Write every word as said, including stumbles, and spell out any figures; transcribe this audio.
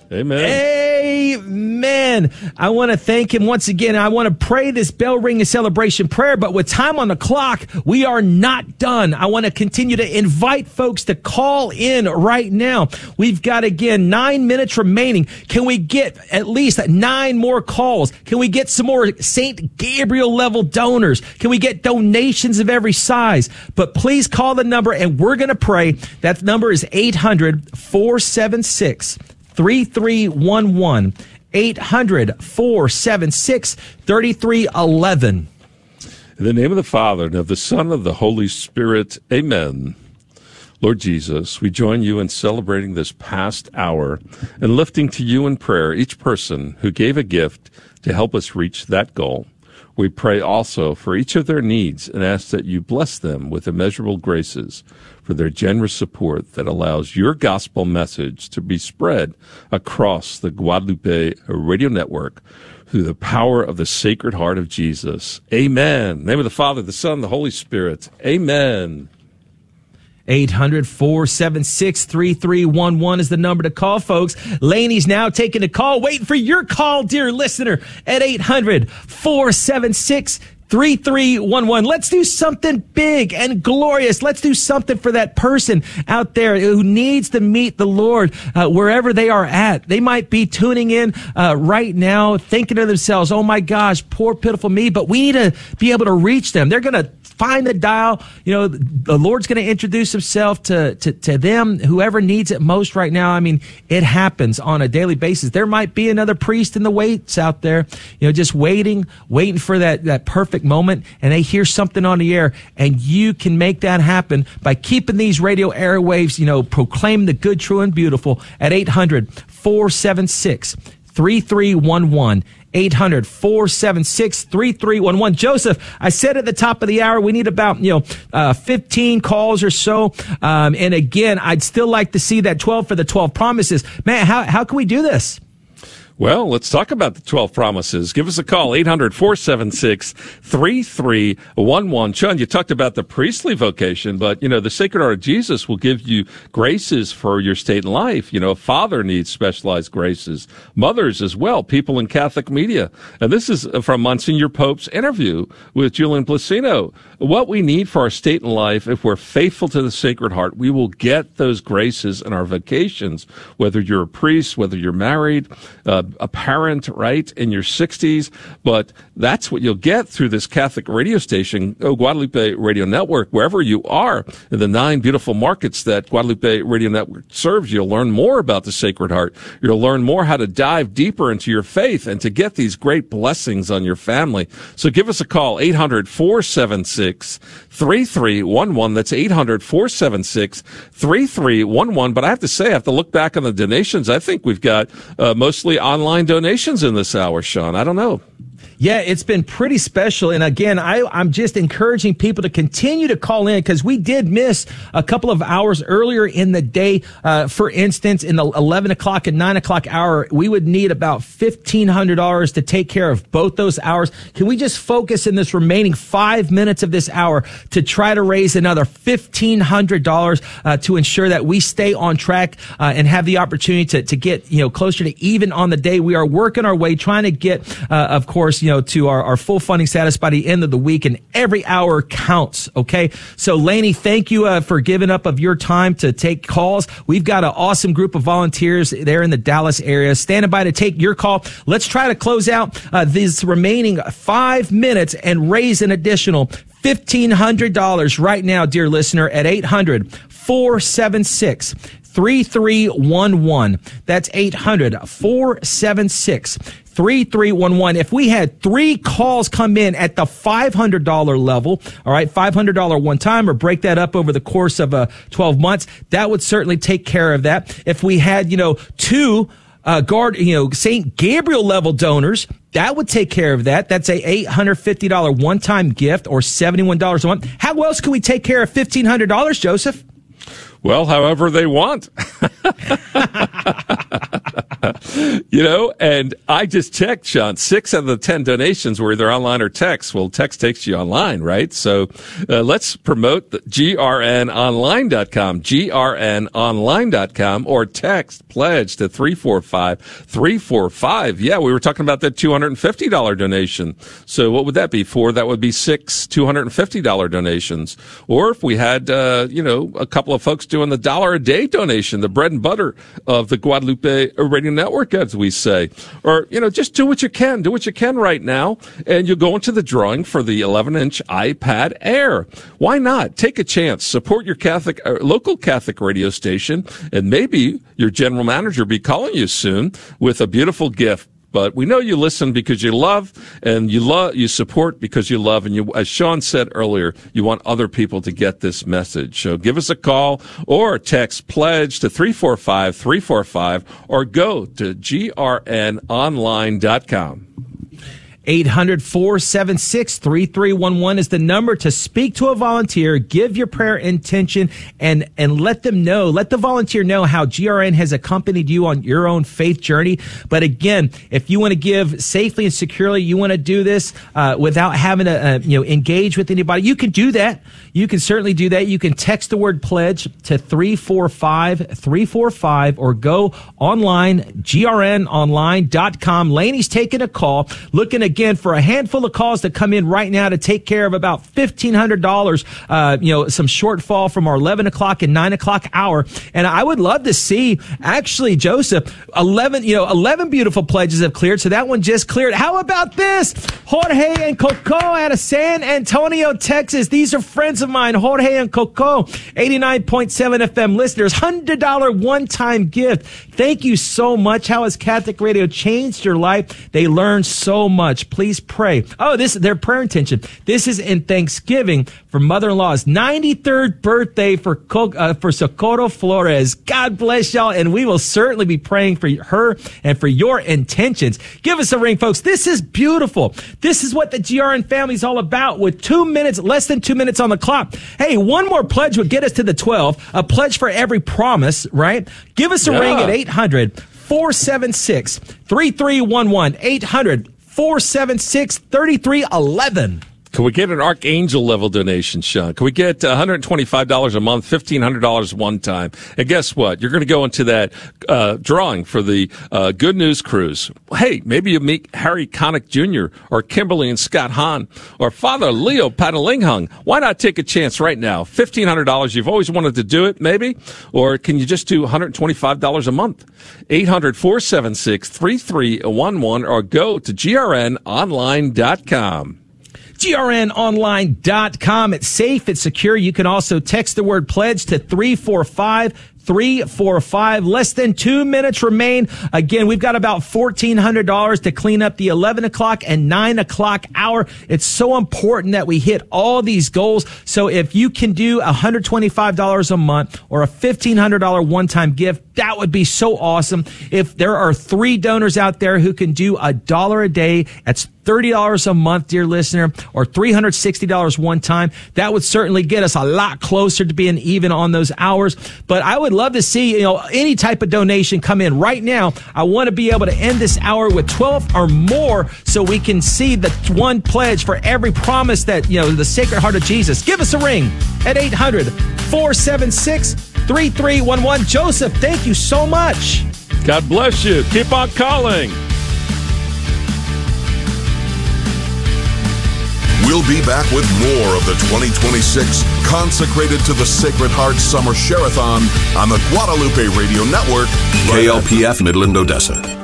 Amen. Amen. I want to thank him once again. I want to pray this bell ringing celebration prayer, but with time on the clock, we are not done. I want to continue to invite folks to call in right now. We've got, again, nine minutes remaining. Can we get at least nine more calls? Can we get some more Saint Gabriel level donors? Can we get donations of every size? But please call the number and we're going to pray. That number is eight hundred, four seven six, three three one one. eight hundred, four seven six, three three one one. In the name of the Father, and of the Son, and of the Holy Spirit, amen. Lord Jesus, we join you in celebrating this past hour and lifting to you in prayer each person who gave a gift to help us reach that goal. We pray also for each of their needs and ask that you bless them with immeasurable graces for their generous support that allows your gospel message to be spread across the Guadalupe Radio Network through the power of the Sacred Heart of Jesus. Amen. In the name of the Father, the Son, and the Holy Spirit. Amen. eight hundred, four seven six, three three one one is the number to call, folks. Laney's now taking a call, waiting for your call, dear listener, at eight hundred, four seven six, three three one one. Let's do something big and glorious. Let's do something for that person out there who needs to meet the Lord uh, wherever they are at. They might be tuning in uh, right now, thinking to themselves, oh my gosh, poor pitiful me, but we need to be able to reach them. They're going to find the dial. You know, the Lord's going to introduce himself to, to, to them, whoever needs it most right now. I mean, it happens on a daily basis. There might be another priest in the waits out there, you know, just waiting, waiting for that, that perfect moment, and they hear something on the air, and you can make that happen by keeping these radio airwaves, you know, proclaim the good, true, and beautiful at eight hundred, four seven six, three three one one. eight hundred, four seven six, three three one one. Joseph, I said at the top of the hour, we need about, you know, uh, fifteen calls or so. Um, and again, I'd still like to see that twelve for the twelve promises. Man, how, how can we do this? Well, let's talk about the twelve promises. Give us a call, eight hundred, four seven six, three three one one. Sean, you talked about the priestly vocation, but, you know, the Sacred Heart of Jesus will give you graces for your state and life. You know, a father needs specialized graces, mothers as well, people in Catholic media. And this is from Monsignor Pope's interview with Julian Placino. What we need for our state and life, if we're faithful to the Sacred Heart, we will get those graces in our vocations, whether you're a priest, whether you're married, uh, a parent, right, in your sixties. But that's what you'll get through this Catholic radio station, oh, Guadalupe Radio Network, wherever you are in the nine beautiful markets that Guadalupe Radio Network serves. You'll learn more about the Sacred Heart. You'll learn more how to dive deeper into your faith and to get these great blessings on your family. So give us a call, eight hundred, four seven six, three three one one. That's eight hundred, four seven six, three three one one. But I have to say, I have to look back on the donations. I think we've got uh, mostly online donations in this hour, Sean. I don't know. Yeah, it's been pretty special. And again, I, I'm just encouraging people to continue to call in because we did miss a couple of hours earlier in the day. Uh, for instance, in the eleven o'clock and nine o'clock hour, we would need about fifteen hundred dollars to take care of both those hours. Can we just focus in this remaining five minutes of this hour to try to raise another fifteen hundred dollars uh, to ensure that we stay on track uh, and have the opportunity to, to get, you know, closer to even on the day? We are working our way, trying to get, uh, of course, you know, to our, our full funding status by the end of the week, and every hour counts. Okay. So Laney, thank you uh, for giving up of your time to take calls. We've got an awesome group of volunteers there in the Dallas area standing by to take your call. Let's try to close out uh, these remaining five minutes and raise an additional fifteen hundred dollars right now, dear listener, at eight hundred, four seven six, three three one one. That's eight hundred, four seven six, three three one one. If we had three calls come in at the five hundred dollars level, all right, five hundred dollars one time, or break that up over the course of uh, twelve months, that would certainly take care of that. If we had, you know, two uh, guard, you know, Saint Gabriel level donors, that would take care of that. That's a eight hundred fifty dollars one-time gift, or seventy-one dollars a month. How else can we take care of fifteen hundred dollars, Joseph? Well, however they want. You know, and I just checked, Sean, six out of the ten donations were either online or text. Well, text takes you online, right? So uh, let's promote the G R N online dot com, G R N online dot com, or text pledge to three four five, three four five. Yeah, we were talking about that two hundred fifty dollars donation. So what would that be for? That would be six two hundred fifty dollars donations. Or if we had, uh, you know, a couple of folks doing the dollar a day donation, the bread and butter of the Guadalupe Radio Network, as we say. Or, you know, just do what you can. Do what you can right now, and you'll go into the drawing for the eleven inch iPad Air. Why not? Take a chance. Support your Catholic, uh, local Catholic radio station, and maybe your general manager will be calling you soon with a beautiful gift. But we know you listen because you love, and you love, you support because you love, and you, as Sean said earlier, you want other people to get this message. So give us a call or text pledge to three four five, three four five, or go to G R N online dot com. eight hundred, four seven six, three three one one is the number to speak to a volunteer, give your prayer intention, and, and let them know, let the volunteer know how G R N has accompanied you on your own faith journey. But again, if you want to give safely and securely, you want to do this uh, without having to uh, you know, engage with anybody, you can do that. You can certainly do that. You can text the word pledge to three four five, three four five, or go online, G R N online dot com. Laney's taking a call, looking at again for a handful of calls to come in right now to take care of about fifteen hundred dollars, uh, you know, some shortfall from our eleven o'clock and nine o'clock hour. And I would love to see, actually, Joseph, eleven, you know, eleven beautiful pledges have cleared. So that one just cleared. How about this? Jorge and Coco out of San Antonio, Texas. These are friends of mine, Jorge and Coco, eighty-nine point seven F M listeners, one hundred dollars one-time gift. Thank you so much. How has Catholic Radio changed your life? They learned so much. Please pray. Oh, this is their prayer intention. This is in Thanksgiving for mother-in-law's ninety-third birthday for uh, for Socorro Flores. God bless y'all, and we will certainly be praying for her and for your intentions. Give us a ring, folks. This is beautiful. This is what the G R N family is all about. With two minutes, less than two minutes on the clock. Hey, one more pledge would get us to the twelve. A pledge for every promise, right? Give us a yeah. ring at eight hundred, four seven six, three three one one. eight hundred, four seven six, three three one one. Can we get an Archangel level donation, Sean? Can we get one hundred twenty-five dollars a month, fifteen hundred dollars one time? And guess what? You're going to go into that uh, drawing for the uh, Good News Cruise. Hey, maybe you meet Harry Connick Junior or Kimberly and Scott Hahn or Father Leo Padalinghung. Why not take a chance right now? fifteen hundred dollars. You've always wanted to do it, maybe? Or can you just do one hundred twenty-five dollars a month? eight hundred, four seven six, three three one one, or go to G R N online dot com. G R N online dot com. It's safe. It's secure. You can also text the word pledge to three four five, three four five. Less than two minutes remain. Again, we've got about fourteen hundred dollars to clean up the eleven o'clock and nine o'clock hour. It's so important that we hit all these goals. So if you can do one hundred twenty-five dollars a month or a fifteen hundred dollars one-time gift, that would be so awesome. If there are three donors out there who can do a dollar a day, that's thirty dollars a month, dear listener, or three hundred sixty dollars one time. That would certainly get us a lot closer to being even on those hours. But I would love to see, you know, any type of donation come in right now. I want to be able to end this hour with twelve or more so we can see the one pledge for every promise that, you know, the Sacred Heart of Jesus. Give us a ring at eight hundred, four seven six, three three one one. Joseph, thank you so much. God bless you. Keep on calling. We'll be back with more of the twenty twenty-six Consecrated to the Sacred Heart Summer Share-a-thon on the Guadalupe Radio Network, K L P F Midland, Odessa.